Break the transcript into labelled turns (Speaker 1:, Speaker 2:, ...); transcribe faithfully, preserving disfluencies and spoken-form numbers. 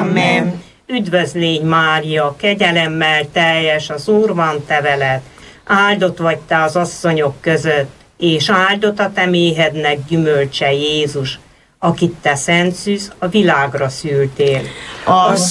Speaker 1: Amen.
Speaker 2: Üdvözlégy Mária, kegyelemmel teljes, az Úr van te veled. Áldott vagy te az asszonyok között, és áldott a te méhednek gyümölcse Jézus, akit te szent szűz, a világra szültél.
Speaker 1: Az